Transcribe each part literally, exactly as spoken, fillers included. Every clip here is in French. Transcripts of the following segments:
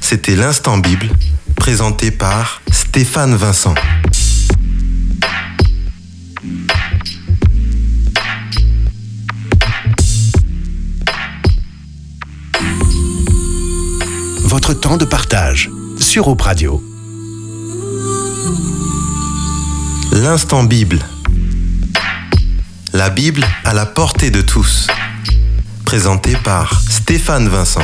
C'était l'Instant Bible, présenté par Stéphane Vincent. Votre temps de partage sur Hope Radio. L'Instant Bible. La Bible à la portée de tous. Présenté par Stéphane Vincent.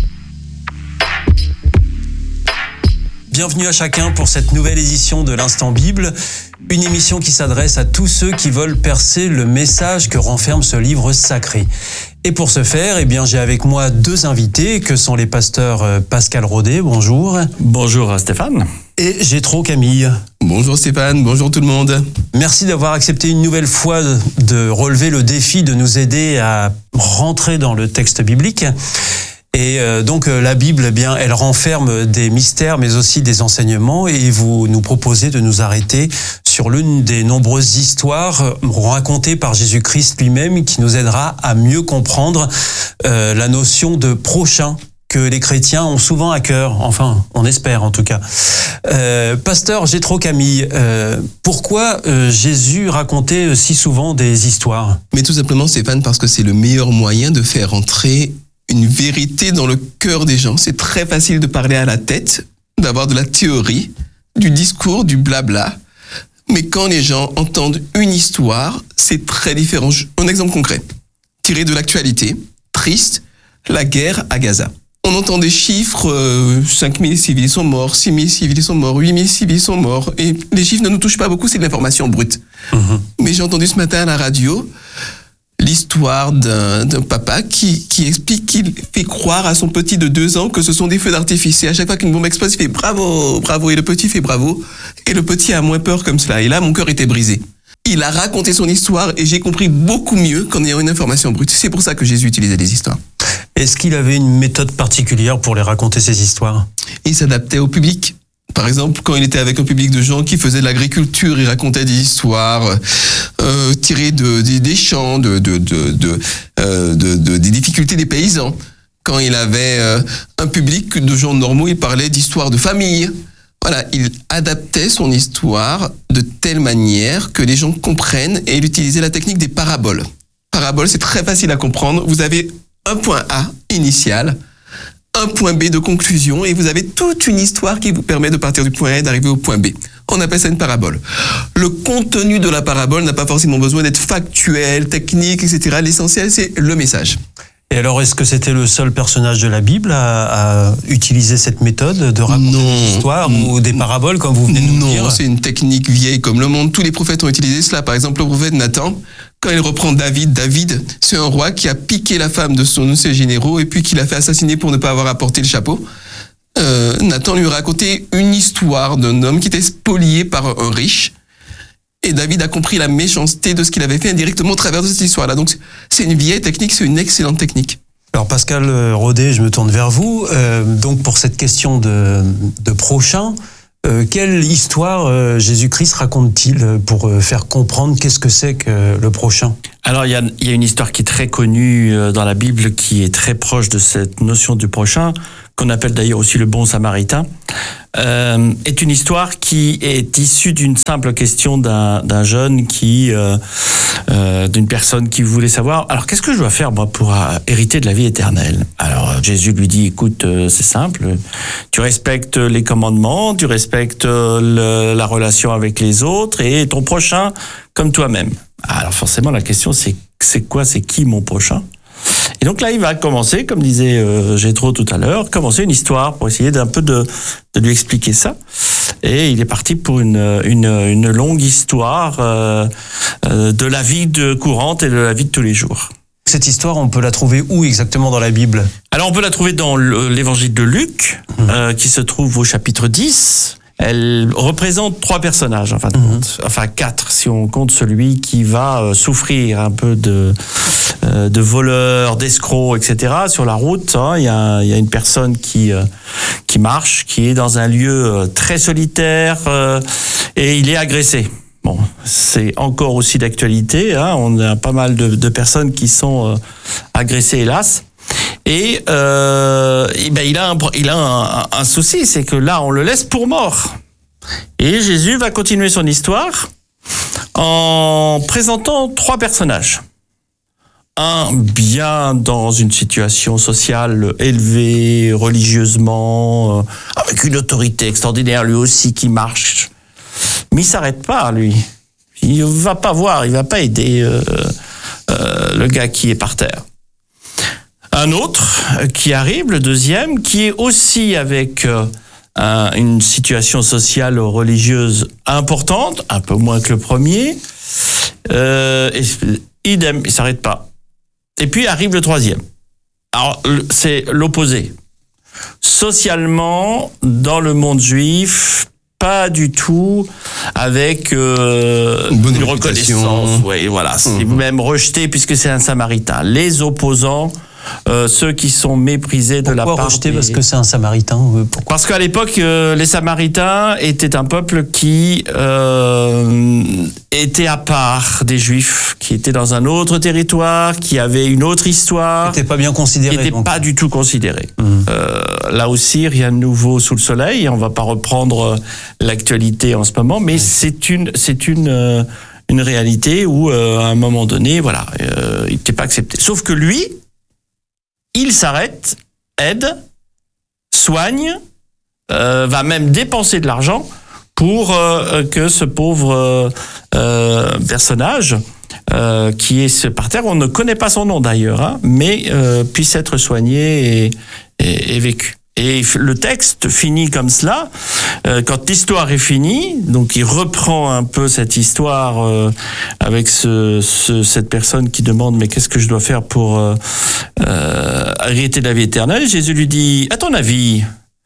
Bienvenue à chacun pour cette nouvelle édition de l'Instant Bible, une émission qui s'adresse à tous ceux qui veulent percer le message que renferme ce livre sacré. Et pour ce faire, eh bien, j'ai avec moi deux invités, que sont les pasteurs Pascal Rodet, bonjour. Bonjour Stéphane. Et Jétro Camille. Bonjour Stéphane, bonjour tout le monde. Merci d'avoir accepté une nouvelle fois de relever le défi de nous aider à rentrer dans le texte biblique. Et euh, donc euh, la Bible, eh bien, elle renferme des mystères, mais aussi des enseignements. Et vous nous proposez de nous arrêter sur l'une des nombreuses histoires racontées par Jésus-Christ lui-même, qui nous aidera à mieux comprendre euh, la notion de prochain que les chrétiens ont souvent à cœur. Enfin, on espère en tout cas. Euh, Pasteur Jétro Camille, euh, pourquoi euh, Jésus racontait si souvent des histoires ? Mais tout simplement Stéphane, parce que c'est le meilleur moyen de faire entrer une vérité dans le cœur des gens. C'est très facile de parler à la tête, d'avoir de la théorie, du discours, du blabla. Mais quand les gens entendent une histoire, c'est très différent. Un exemple concret, tiré de l'actualité, triste, la guerre à Gaza. On entend des chiffres, euh, cinq mille civils sont morts, six mille civils sont morts, huit mille civils sont morts. Et les chiffres ne nous touchent pas beaucoup, c'est de l'information brute. Mmh. Mais j'ai entendu ce matin à la radio l'histoire d'un, d'un papa qui, qui explique qu'il fait croire à son petit de deux ans que ce sont des feux d'artifice. Et à chaque fois qu'une bombe explose, il fait bravo, bravo. Et le petit fait bravo. Et le petit a moins peur comme cela. Et là, mon cœur était brisé. Il a raconté son histoire et j'ai compris beaucoup mieux qu'en ayant une information brute. C'est pour ça que Jésus utilisait des histoires. Est-ce qu'il avait une méthode particulière pour les raconter, ces histoires ? Il s'adaptait au public. Par exemple, quand il était avec un public de gens qui faisaient de l'agriculture, il racontait des histoires euh, tirées de, de, des champs, de, de, de, de, euh, de, de, des difficultés des paysans. Quand il avait euh, un public de gens normaux, il parlait d'histoires de famille. Voilà, il adaptait son histoire de telle manière que les gens comprennent, et il utilisait la technique des paraboles. Parabole, c'est très facile à comprendre. Vous avez un point A initial, un point B de conclusion, et vous avez toute une histoire qui vous permet de partir du point A et d'arriver au point B. On appelle ça une parabole. Le contenu de la parabole n'a pas forcément besoin d'être factuel, technique, et cetera. L'essentiel, c'est le message. Et alors, est-ce que c'était le seul personnage de la Bible à, à utiliser cette méthode de raconter non. des histoires ou des paraboles, comme vous venez de nous non, dire ? Non, c'est une technique vieille comme le monde. Tous les prophètes ont utilisé cela. Par exemple, le prophète Nathan, quand il reprend David, David, c'est un roi qui a piqué la femme de son de ses généraux et puis qui l'a fait assassiner pour ne pas avoir apporté le chapeau. Euh, Nathan lui racontait une histoire d'un homme qui était spolié par un riche. Et David a compris la méchanceté de ce qu'il avait fait indirectement au travers de cette histoire-là. Donc, c'est une vieille technique, c'est une excellente technique. Alors, Pascal Rodet, je me tourne vers vous. Euh, donc, pour cette question de, de prochain, euh, quelle histoire euh, Jésus-Christ raconte-t-il pour euh, faire comprendre qu'est-ce que c'est que le prochain ? Alors, il y a, il y a une histoire qui est très connue dans la Bible, qui est très proche de cette notion du prochain, qu'on appelle d'ailleurs aussi le bon samaritain, euh, est une histoire qui est issue d'une simple question d'un, d'un jeune qui, euh, euh, d'une personne qui voulait savoir, alors qu'est-ce que je dois faire moi pour euh, hériter de la vie éternelle ? Alors Jésus lui dit, écoute, euh, c'est simple, tu respectes les commandements, tu respectes le, la relation avec les autres et ton prochain comme toi-même. Alors forcément la question c'est, c'est quoi, c'est qui mon prochain ? Et donc là, il va commencer, comme disait euh, Jétro tout à l'heure, commencer une histoire pour essayer d'un peu de, de lui expliquer ça. Et il est parti pour une, une, une longue histoire euh, euh, de la vie de courante et de la vie de tous les jours. Cette histoire, on peut la trouver où exactement dans la Bible ? Alors, on peut la trouver dans l'évangile de Luc, mmh. euh, qui se trouve au chapitre dix. Elle représente trois personnages, en fin de compte. Mmh. Enfin, quatre, si on compte celui qui va euh, souffrir un peu de, euh, de voleurs, d'escrocs, et cetera. Sur la route, hein, il y a, il y a une personne qui, euh, qui marche, qui est dans un lieu euh, très solitaire, euh, et il est agressé. Bon, c'est encore aussi d'actualité, hein. On a pas mal de, de personnes qui sont euh, agressées, hélas. Et, euh, et ben il a un, il a un, un souci, c'est que là on le laisse pour mort. Et Jésus va continuer son histoire en présentant trois personnages. Un bien dans une situation sociale élevée, religieusement, euh, avec une autorité extraordinaire, lui aussi qui marche. Mais il s'arrête pas, lui. Il va pas voir, il va pas aider euh, euh, le gars qui est par terre. Un autre qui arrive, le deuxième, qui est aussi avec euh, un, une situation sociale religieuse importante, un peu moins que le premier. Euh, et, idem, il s'arrête pas. Et puis arrive le troisième. Alors, c'est l'opposé. Socialement, dans le monde juif, pas du tout avec euh, une, une reconnaissance. Ouais, voilà, c'est mmh. même rejeté puisque c'est un Samaritain. Les opposants, euh, ceux qui sont méprisés Pourquoi de la part. Pourquoi rejeté des... parce que c'est un Samaritain? Pourquoi? Parce qu'à l'époque, euh, les Samaritains étaient un peuple qui euh, était à part des Juifs, qui était dans un autre territoire, qui avait une autre histoire. Qui n'était pas bien considéré. Qui n'était pas du tout considéré. Mmh. Euh, là aussi, rien de nouveau sous le soleil. On va pas reprendre l'actualité en ce moment, mais mmh. c'est une, c'est une, euh, une réalité où, euh, à un moment donné, voilà, euh, il n'était pas accepté. Sauf que lui, il s'arrête, aide, soigne, euh, va même dépenser de l'argent pour euh, que ce pauvre euh, personnage euh, qui est par terre, on ne connaît pas son nom d'ailleurs, hein, mais euh, puisse être soigné et, et, et vécu. Et le texte finit comme cela. Euh, quand l'histoire est finie, donc il reprend un peu cette histoire euh, avec ce, ce, cette personne qui demande mais qu'est-ce que je dois faire pour euh, euh, hériter de la vie éternelle. Jésus lui dit, à ton avis,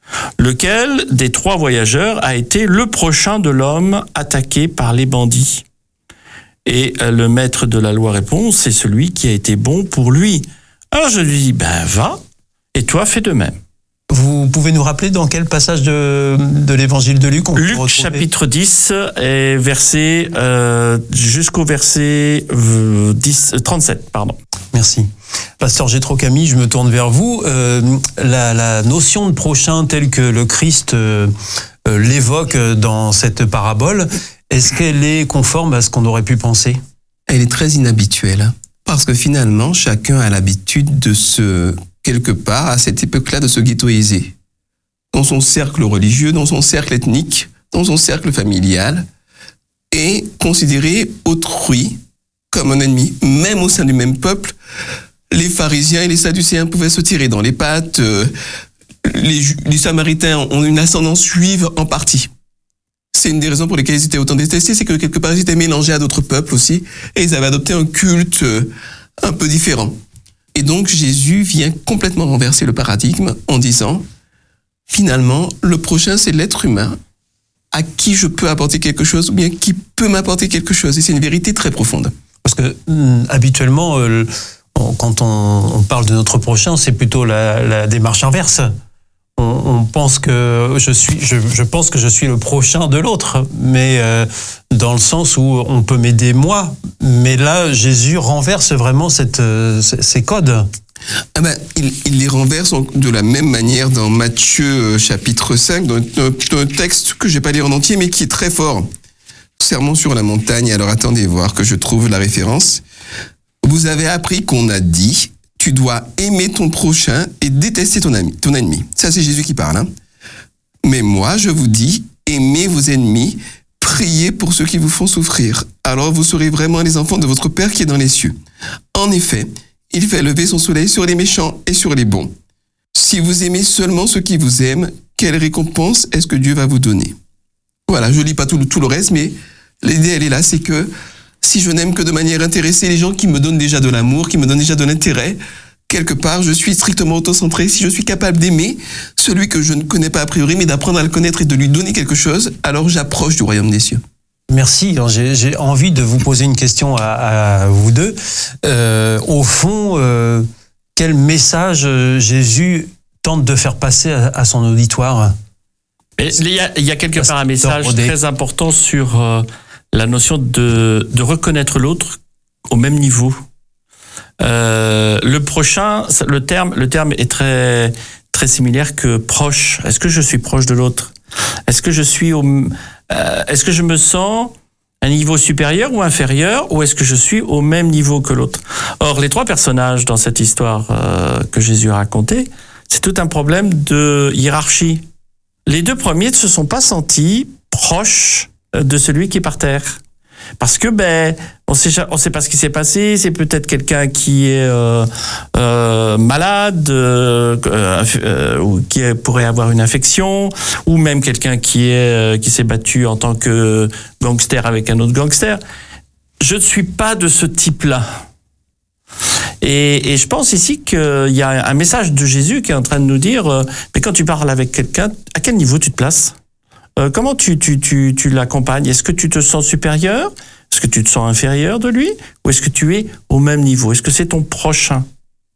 lequel des trois voyageurs a été le prochain de l'homme attaqué par les bandits? Et le maître de la loi répond, c'est celui qui a été bon pour lui. Alors je lui dis, ben va, et toi fais de même. Vous pouvez nous rappeler dans quel passage de, de l'évangile de Luc on Luc peut chapitre dix et verset euh, jusqu'au verset euh, dix, trente-sept, pardon. Merci. Pasteur Jétro Camille, je me tourne vers vous. Euh, la, la notion de prochain telle que le Christ euh, euh, l'évoque dans cette parabole, est-ce qu'elle est conforme à ce qu'on aurait pu penser? Elle est très inhabituelle, parce que finalement, chacun a l'habitude de se... quelque part, à cette époque-là, de se ghettoiser. Dans son cercle religieux, dans son cercle ethnique, dans son cercle familial, et considérer autrui comme un ennemi. Même au sein du même peuple, les pharisiens et les sadducéens pouvaient se tirer dans les pattes. Les, les Samaritains ont une ascendance juive en partie. C'est une des raisons pour lesquelles ils étaient autant détestés, c'est que quelque part, ils étaient mélangés à d'autres peuples aussi, et ils avaient adopté un culte un peu différent. Et donc, Jésus vient complètement renverser le paradigme en disant, finalement, le prochain, c'est l'être humain à qui je peux apporter quelque chose ou bien qui peut m'apporter quelque chose. Et c'est une vérité très profonde. Parce que, hum, habituellement, euh, on, quand on, on parle de notre prochain, c'est plutôt la, la démarche inverse. On, on pense que je suis, je, je pense que je suis le prochain de l'autre, mais euh, dans le sens où on peut m'aider moi. Mais là, Jésus renverse vraiment cette, euh, ces codes. Ah ben, il, il les renverse de la même manière dans Matthieu chapitre cinq, dans un, dans un texte que je vais pas lire en entier, mais qui est très fort. Sermon sur la montagne. Alors attendez voir que je trouve la référence. Vous avez appris qu'on a dit, tu dois aimer ton prochain et détester ton ami, ton ennemi. Ça, c'est Jésus qui parle. Hein. Mais moi, je vous dis, aimez vos ennemis, priez pour ceux qui vous font souffrir. Alors vous serez vraiment les enfants de votre Père qui est dans les cieux. En effet, il fait lever son soleil sur les méchants et sur les bons. Si vous aimez seulement ceux qui vous aiment, quelle récompense est-ce que Dieu va vous donner? Voilà, je lis pas tout le, tout le reste, mais l'idée, elle est là, c'est que si je n'aime que de manière intéressée les gens qui me donnent déjà de l'amour, qui me donnent déjà de l'intérêt, quelque part, je suis strictement autocentré. Si je suis capable d'aimer celui que je ne connais pas a priori, mais d'apprendre à le connaître et de lui donner quelque chose, alors j'approche du royaume des cieux. Merci. J'ai, j'ai envie de vous poser une question à, à vous deux. Euh, au fond, euh, quel message Jésus tente de faire passer à, à son auditoire? Et il y a, il y a quelque part un message très important sur euh, la notion de, de reconnaître l'autre au même niveau. Euh, le prochain, le terme, le terme est très très similaire que proche. Est-ce que je suis proche de l'autre? Est-ce que je suis au, euh, est-ce que je me sens à un niveau supérieur ou inférieur, ou est-ce que je suis au même niveau que l'autre? Or, les trois personnages dans cette histoire euh, que Jésus a racontée, c'est tout un problème de hiérarchie. Les deux premiers ne se sont pas sentis proches de celui qui est par terre. Parce que ben on sait on sait pas ce qui s'est passé, c'est peut-être quelqu'un qui est euh, euh, malade euh, euh, ou qui pourrait avoir une infection, ou même quelqu'un qui est euh, qui s'est battu en tant que gangster avec un autre gangster. Je ne suis pas de ce type-là. Et, et je pense ici qu'il y a un message de Jésus qui est en train de nous dire euh, mais quand tu parles avec quelqu'un, à quel niveau tu te places? Euh, comment tu, tu, tu, tu l'accompagnes? Est-ce que tu te sens supérieur? Est-ce que tu te sens inférieur de lui? Ou est-ce que tu es au même niveau? Est-ce que c'est ton prochain?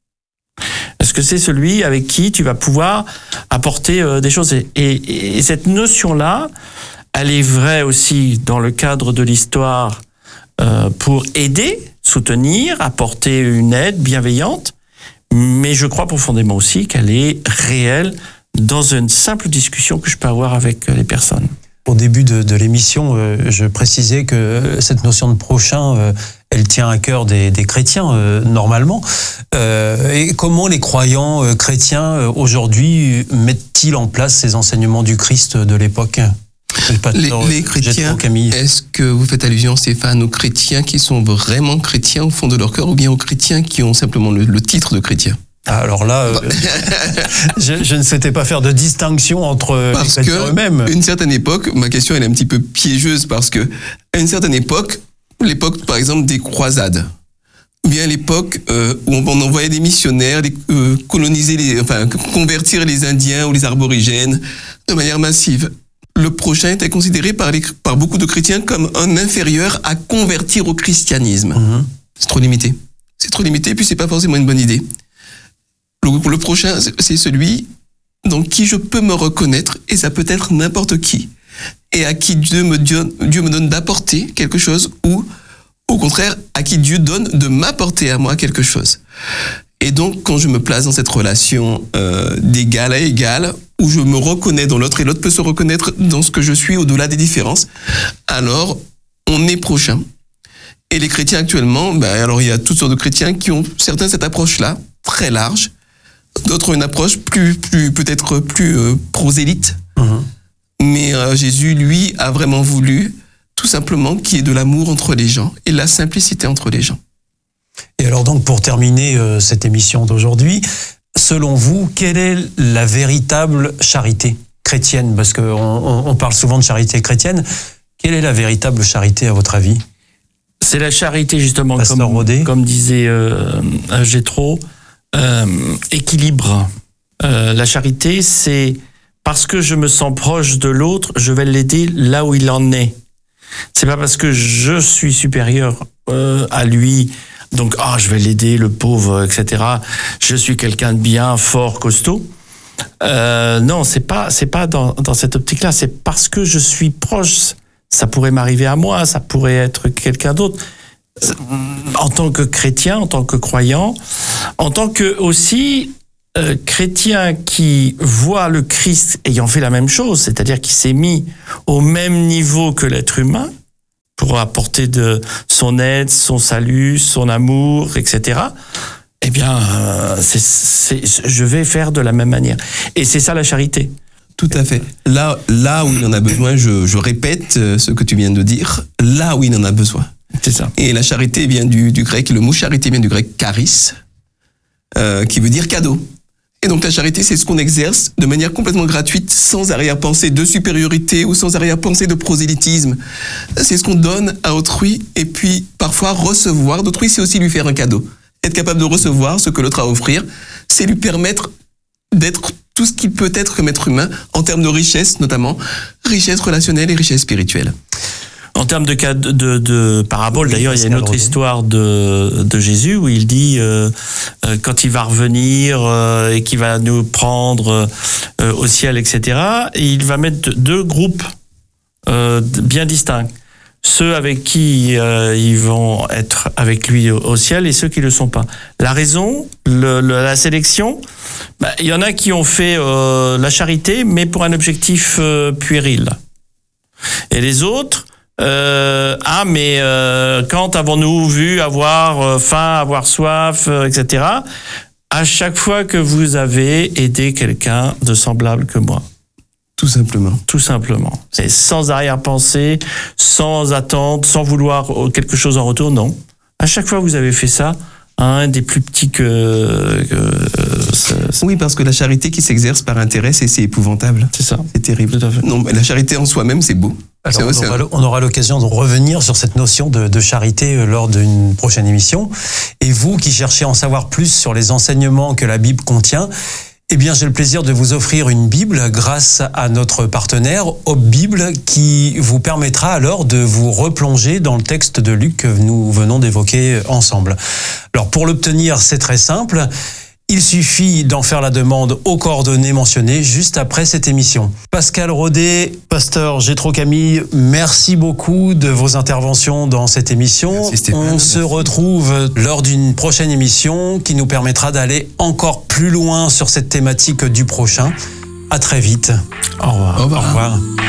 Est-ce que c'est celui avec qui tu vas pouvoir apporter euh, des choses? Et, et, et cette notion-là, elle est vraie aussi dans le cadre de l'histoire euh, pour aider, soutenir, apporter une aide bienveillante. Mais je crois profondément aussi qu'elle est réelle dans une simple discussion que je peux avoir avec les personnes. Au début de, de l'émission, euh, je précisais que cette notion de prochain, euh, elle tient à cœur des, des chrétiens, euh, normalement. Euh, et comment les croyants euh, chrétiens, euh, aujourd'hui, mettent-ils en place ces enseignements du Christ de l'époque? Les, les chrétiens, est-ce que vous faites allusion, Stéphane, aux chrétiens qui sont vraiment chrétiens au fond de leur cœur, ou bien aux chrétiens qui ont simplement le, le titre de chrétien? Alors là, euh, je, je ne souhaitais pas faire de distinction entre parce les chrétiens eux-mêmes. Parce qu'à une certaine époque, ma question elle est un petit peu piégeuse, parce que à une certaine époque, l'époque par exemple des croisades, ou bien l'époque euh, où on envoyait des missionnaires, les, euh, coloniser, les, enfin convertir les Indiens ou les aborigènes de manière massive. Le prochain était considéré par, les, par beaucoup de chrétiens comme un inférieur à convertir au christianisme. Mmh. C'est trop limité. C'est trop limité, et puis c'est pas forcément une bonne idée. Le, le prochain, c'est celui dans qui je peux me reconnaître, et ça peut être n'importe qui, et à qui Dieu me donne, Dieu me donne d'apporter quelque chose, ou au contraire, à qui Dieu donne de m'apporter à moi quelque chose. Et donc, quand je me place dans cette relation euh, d'égal à égal, où je me reconnais dans l'autre, et l'autre peut se reconnaître dans ce que je suis au-delà des différences, alors on est prochain. Et les chrétiens actuellement, ben, alors il y a toutes sortes de chrétiens qui ont certains cette approche-là, très large, d'autres une approche plus, plus peut-être plus euh, prosélyte. Mmh. Mais euh, Jésus, lui, a vraiment voulu tout simplement qu'il y ait de l'amour entre les gens et la simplicité entre les gens. Et alors donc, pour terminer euh, cette émission d'aujourd'hui, selon vous, quelle est la véritable charité chrétienne? Parce qu'on on, on parle souvent de charité chrétienne. Quelle est la véritable charité à votre avis? C'est la charité justement, comme, comme disait euh, Jétro, euh, équilibre. Euh, la charité, c'est parce que je me sens proche de l'autre, je vais l'aider là où il en est. C'est pas parce que je suis supérieur euh, à lui, donc ah oh, je vais l'aider, le pauvre, et cetera. Je suis quelqu'un de bien, fort, costaud. Euh, non, c'est pas c'est pas dans dans cette optique-là. C'est parce que je suis proche. Ça pourrait m'arriver à moi, ça pourrait être quelqu'un d'autre. En tant que chrétien, en tant que croyant, en tant que aussi euh, chrétien qui voit le Christ ayant fait la même chose, c'est-à-dire qui s'est mis au même niveau que l'être humain pour apporter de son aide, son salut, son amour, et cetera. Eh bien, euh, c'est, c'est, je vais faire de la même manière. Et c'est ça la charité. Tout à fait. Là, là où il en a besoin, je, je répète ce que tu viens de dire, là où il en a besoin. C'est ça. Et la charité vient du, du grec, le mot charité vient du grec charis, euh, qui veut dire cadeau. Et donc la charité, c'est ce qu'on exerce de manière complètement gratuite, sans arrière-pensée de supériorité ou sans arrière-pensée de prosélytisme. C'est ce qu'on donne à autrui, et puis parfois recevoir d'autrui, c'est aussi lui faire un cadeau. Être capable de recevoir ce que l'autre a à offrir, c'est lui permettre d'être tout ce qu'il peut être comme être humain, en termes de richesse notamment, richesse relationnelle et richesse spirituelle. En termes de, cas de, de, de parabole, d'ailleurs, il y a une autre histoire de, de Jésus où il dit, euh, euh, quand il va revenir euh, et qu'il va nous prendre euh, au ciel, et cetera, et il va mettre deux groupes euh, bien distincts. ceux avec qui euh, ils vont être avec lui au, au ciel et ceux qui le sont pas. La raison, le, le, la sélection, bah, il y en a qui ont fait euh, la charité, mais pour un objectif euh, puéril. Et les autres, euh, ah mais euh, quand avons-nous vu avoir euh, faim, avoir soif, euh, et cetera. À chaque fois que vous avez aidé quelqu'un de semblable que moi. Tout simplement. Tout simplement. Et sans arrière-pensée, sans attente, sans vouloir quelque chose en retour, non. À chaque fois, vous avez fait ça à un des plus petits que... que ça, ça... Oui, parce que la charité qui s'exerce par intérêt, c'est, c'est épouvantable. C'est ça. C'est terrible. Tout à fait. Non, mais la charité en soi-même, c'est beau. Alors, c'est on, aura, on aura l'occasion de revenir sur cette notion de, de charité lors d'une prochaine émission. Et vous qui cherchez à en savoir plus sur les enseignements que la Bible contient, eh bien, j'ai le plaisir de vous offrir une Bible grâce à notre partenaire Hope Bible qui vous permettra alors de vous replonger dans le texte de Luc que nous venons d'évoquer ensemble. Alors, pour l'obtenir, c'est très simple. Il suffit d'en faire la demande aux coordonnées mentionnées juste après cette émission. Pascal Rodet, pasteur Jétro Camille, merci beaucoup de vos interventions dans cette émission. Merci Stéphane, On merci. se retrouve lors d'une prochaine émission qui nous permettra d'aller encore plus loin sur cette thématique du prochain. À très vite. Au revoir. Au revoir. Au revoir.